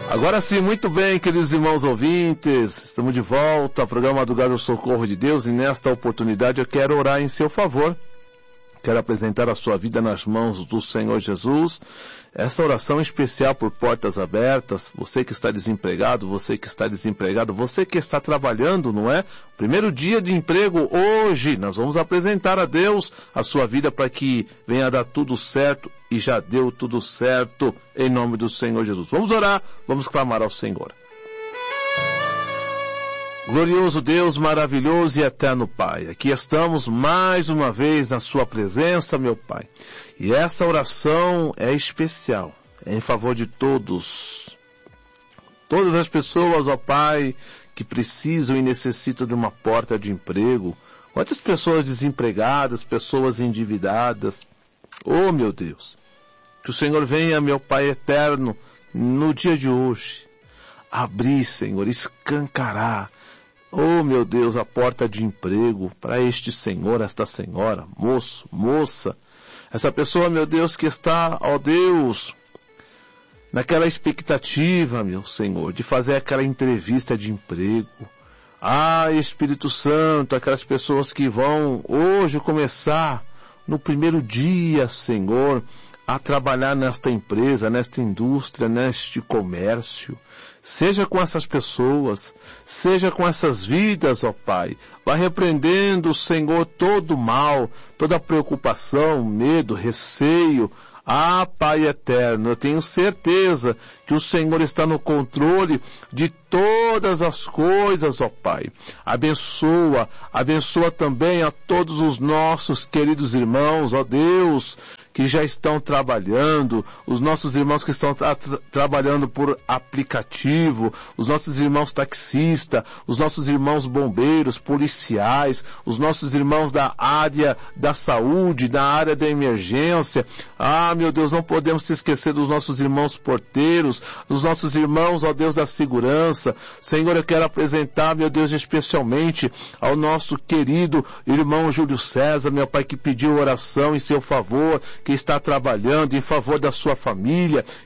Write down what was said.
Agora sim, muito bem, queridos irmãos ouvintes, estamos de volta ao programa Madrugada do Socorro de Deus e nesta oportunidade eu quero orar em seu favor. Quero apresentar a sua vida nas mãos do Senhor Jesus. Essa oração é especial por portas abertas. Você que está desempregado, você que está desempregado, você que está trabalhando, não é? Primeiro dia de emprego hoje. Nós vamos apresentar a Deus a sua vida para que venha dar tudo certo e já deu tudo certo em nome do Senhor Jesus. Vamos orar, vamos clamar ao Senhor. Glorioso Deus, maravilhoso e eterno Pai, aqui estamos mais uma vez na sua presença, meu Pai. E essa oração é especial, é em favor de todos. Todas as pessoas, ó Pai, que precisam e necessitam de uma porta de emprego. Quantas pessoas desempregadas, pessoas endividadas. Oh, meu Deus, que o Senhor venha, meu Pai eterno, no dia de hoje, abrir, Senhor, escancarar, oh, meu Deus, a porta de emprego para este senhor, esta senhora, moço, moça, essa pessoa, meu Deus, que está, ó Deus, naquela expectativa, meu Senhor, de fazer aquela entrevista de emprego. Ah, Espírito Santo, aquelas pessoas que vão hoje começar no primeiro dia, Senhor, a trabalhar nesta empresa, nesta indústria, neste comércio. Seja com essas pessoas, seja com essas vidas, ó Pai. Vai repreendendo, Senhor, todo o mal, toda a preocupação, medo, receio. Ah, Pai eterno, eu tenho certeza que o Senhor está no controle de todas as coisas, ó Pai. Abençoa também a todos os nossos queridos irmãos, ó Deus, que já estão trabalhando, os nossos irmãos que estão trabalhando por aplicativo, os nossos irmãos taxistas, os nossos irmãos bombeiros, policiais, os nossos irmãos da área da saúde, da área da emergência. Ah, meu Deus, não podemos se esquecer dos nossos irmãos porteiros, dos nossos irmãos, ó Deus, da segurança. Senhor, eu quero apresentar, meu Deus, especialmente ao nosso querido irmão Júlio César, meu Pai, que pediu oração em seu favor, que está trabalhando em favor da sua família,